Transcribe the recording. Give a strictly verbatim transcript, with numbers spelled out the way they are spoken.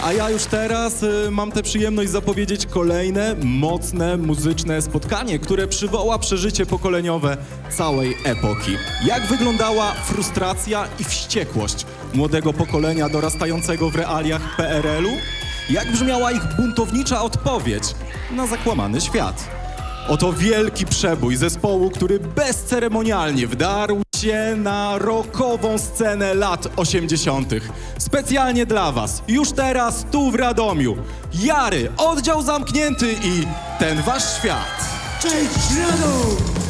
A ja już teraz y, mam tę przyjemność zapowiedzieć kolejne, mocne, muzyczne spotkanie, które przywoła przeżycie pokoleniowe całej epoki. Jak wyglądała frustracja i wściekłość młodego pokolenia dorastającego w realiach P R L u? Jak brzmiała ich buntownicza odpowiedź na zakłamany świat? Oto wielki przebój zespołu, który bezceremonialnie wdarł się na rockową scenę lat osiemdziesiątych. Specjalnie dla was, już teraz tu w Radomiu. Jary, oddział zamknięty i ten wasz świat. Cześć Radom!